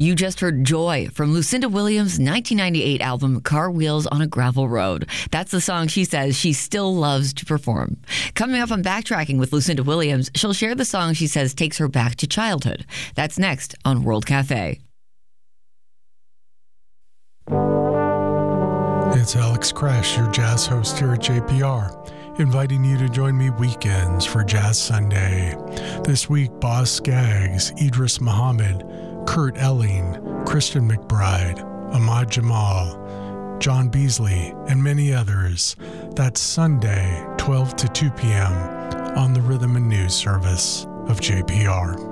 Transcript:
You just heard Joy from Lucinda Williams' 1998 album Car Wheels on a Gravel Road. That's the song she says she still loves to perform. Coming up on Backtracking with Lucinda Williams, she'll share the song she says takes her back to childhood. That's next on World Cafe. It's Alex Crash, your jazz host here at JPR, inviting you to join me weekends for Jazz Sunday. This week, Boz Scaggs, Idris Muhammad, Kurt Elling, Christian McBride, Ahmad Jamal, John Beasley, and many others. That's Sunday, 12 to 2 p.m. on the Rhythm and News service of JPR.